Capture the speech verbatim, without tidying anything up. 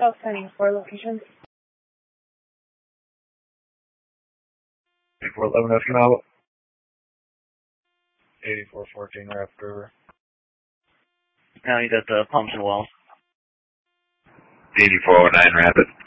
South seventy-four location. eighty-four eleven, if you know. eighty-four fourteen, Rapid River. Now you got the pumps and wells. eighty-four oh nine, Rapid.